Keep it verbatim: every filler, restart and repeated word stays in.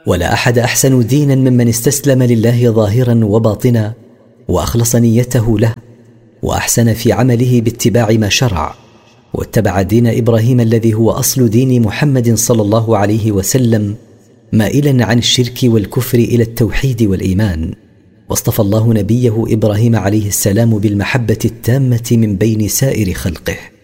ولا أحد أحسن دينا ممن استسلم لله ظاهرا وباطنا وأخلص نيته له وأحسن في عمله باتباع ما شرع، واتبع دين إبراهيم الذي هو أصل دين محمد صلى الله عليه وسلم، مائلا عن الشرك والكفر إلى التوحيد والإيمان. واصطفى الله نبيه إبراهيم عليه السلام بالمحبة التامة من بين سائر خلقه.